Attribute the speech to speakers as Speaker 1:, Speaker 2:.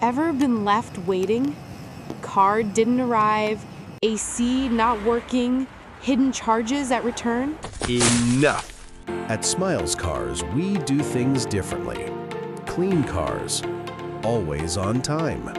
Speaker 1: Ever been left waiting? Car didn't arrive, AC not working, hidden charges at return?
Speaker 2: Enough!
Speaker 3: At Smiles Cars, we do things differently. Clean cars, always on time.